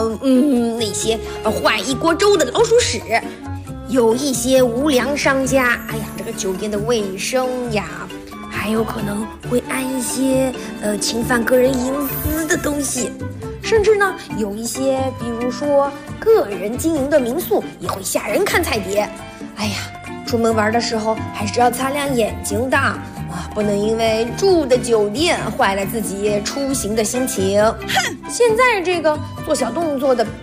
那些坏一锅粥的老鼠屎。有一些无良商家，这个酒店的卫生呀，还有可能会安一些侵犯个人隐私的东西。甚至呢，有一些比如说个人经营的民宿也会吓人看菜碟。出门玩的时候还是要擦亮眼睛的不能因为住的酒店坏了自己出行的心情。现在这个做小动作的